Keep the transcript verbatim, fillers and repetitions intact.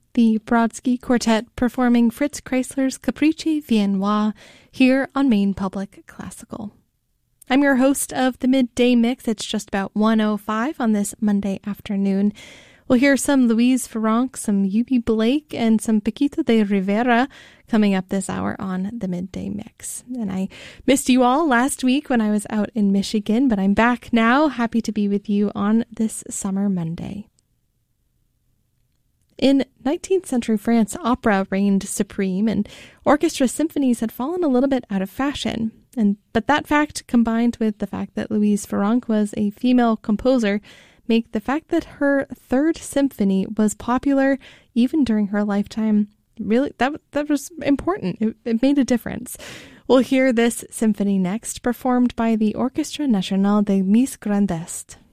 the Brodsky Quartet performing Fritz Kreisler's Capricci Viennois here on Maine Public Classical. I'm your host of the Midday Mix. It's just about one oh five on this Monday afternoon. We'll hear some Louise Farrenc, some Eubie Blake, and some Paquito de Rivera coming up this hour on the Midday Mix. And I missed you all last week when I was out in Michigan, but I'm back now, happy to be with you on this summer Monday. In nineteenth century France, opera reigned supreme, and orchestra symphonies had fallen a little bit out of fashion. And but that fact, combined with the fact that Louise Farrenc was a female composer, make the fact that her third symphony was popular even during her lifetime really that that was important. It, it made a difference. We'll hear this symphony next, performed by the Orchestre Nationale des Miss Grand Est.